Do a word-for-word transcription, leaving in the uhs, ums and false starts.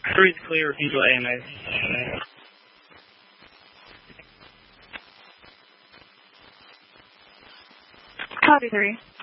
Three is clear, refusal A M A. Copy three.